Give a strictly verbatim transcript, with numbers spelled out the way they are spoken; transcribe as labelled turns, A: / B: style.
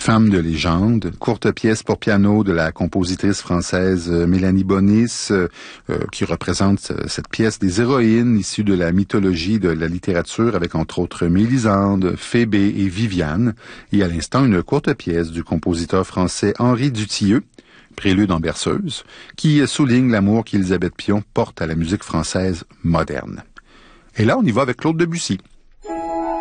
A: Femme de légende, courte pièce pour piano de la compositrice française Mélanie Bonis, euh, qui représente euh, cette pièce des héroïnes issues de la mythologie de la littérature, avec entre autres Mélisande, Phébé et Viviane. Et à l'instant, une courte pièce du compositeur français Henri Dutilleux, Prélude en berceuse, qui souligne l'amour qu'Élisabeth Pion porte à la musique française moderne. Et là, on y va avec Claude Debussy.